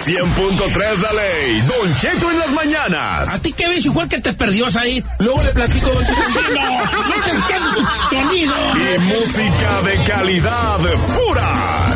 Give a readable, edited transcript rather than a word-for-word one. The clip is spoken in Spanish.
100.3 La Ley, Don Cheto en las mañanas. ¿A ti qué ves, igual que te perdió ahí? Luego le platico, Don Cheto. No te entiendo su sonido. Y música de calidad pura.